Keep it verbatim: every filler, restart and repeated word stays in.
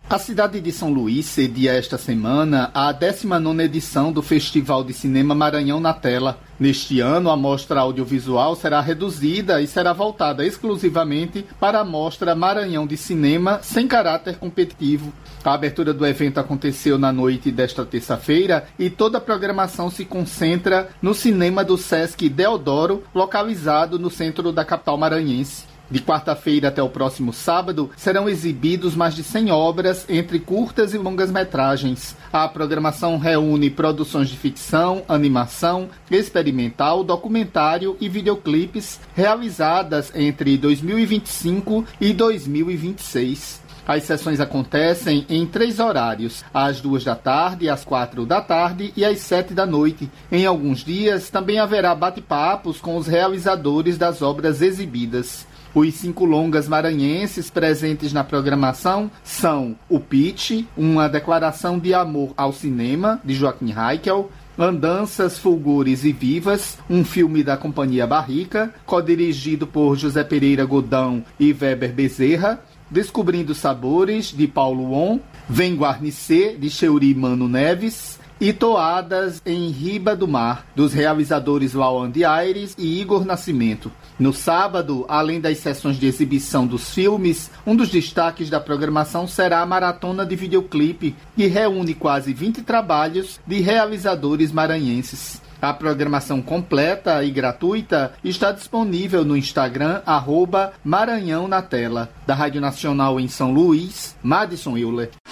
A cidade de São Luís cedia esta semana a décima nona edição do Festival de Cinema Maranhão na Tela. Neste ano, a mostra audiovisual será reduzida e será voltada exclusivamente para a mostra Maranhão de Cinema sem caráter competitivo. A abertura do evento aconteceu na noite desta terça-feira e toda a programação se concentra no cinema do Sesc Deodoro, localizado no centro da capital maranhense. De quarta-feira até o próximo sábado, serão exibidos mais de cem obras entre curtas e longas metragens. A programação reúne produções de ficção, animação, experimental, documentário e videoclipes realizadas entre dois mil e vinte e cinco e dois mil e vinte e seis. As sessões acontecem em três horários, às duas da tarde, às quatro da tarde e às sete da noite. Em alguns dias, também haverá bate-papos com os realizadores das obras exibidas. Os cinco longas maranhenses presentes na programação são O Pitch, uma declaração de amor ao cinema, de Joaquim Heikel, Andanças, Fulgures e Vivas, um filme da Companhia Barrica, co-dirigido por José Pereira Godão e Weber Bezerra, Descobrindo Sabores, de Paulo On, Vem Guarnecer, de Cheuri Mano Neves, e Toadas em Riba do Mar, dos realizadores Lauan de Aires e Igor Nascimento. No sábado, além das sessões de exibição dos filmes, um dos destaques da programação será a maratona de videoclipe, que reúne quase vinte trabalhos de realizadores maranhenses. A programação completa e gratuita está disponível no Instagram, arroba Maranhão na Tela. Da Rádio Nacional em São Luís, Madison Euler.